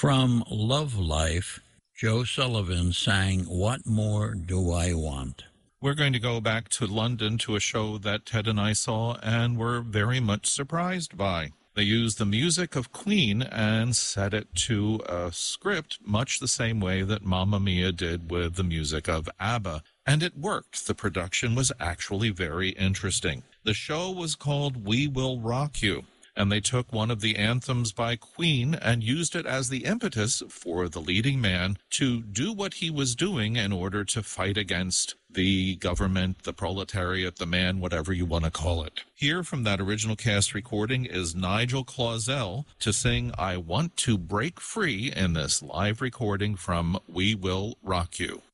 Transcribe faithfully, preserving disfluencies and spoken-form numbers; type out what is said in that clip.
From Love Life, Joe Sullivan sang What More Do I Want? We're going to go back to London to a show that Ted and I saw and were very much surprised by. They used the music of Queen and set it to a script much the same way that Mamma Mia did with the music of ABBA. And it worked. The production was actually very interesting. The show was called We Will Rock You. And they took one of the anthems by Queen and used it as the impetus for the leading man to do what he was doing in order to fight against the government, the proletariat, the man, whatever you want to call it. Here from that original cast recording is Nigel Clausell to sing I Want to Break Free in this live recording from We Will Rock You.